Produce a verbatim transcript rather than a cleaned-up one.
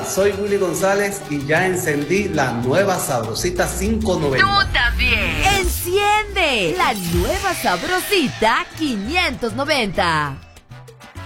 soy Willy González y ya encendí la nueva Sabrosita quinientos noventa. ¡Tú también! ¡Enciende la nueva Sabrosita quinientos noventa!